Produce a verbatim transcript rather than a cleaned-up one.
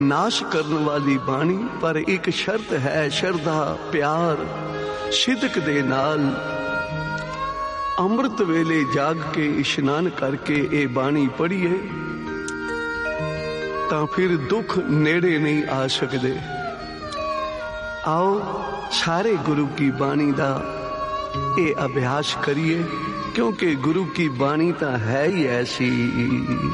नाश करने वाली बाणी, पर एक शर्त है, शरधा प्यार सिदक दे नाल अमृत वेले जाग के इशनान करके ये बाणी पढ़िए तां फिर दुख नेड़े नहीं आ सकते। आओ सारे गुरु की बाणी दा ये अभ्यास करिए, क्योंकि गुरु की बाणी तो है ही ऐसी।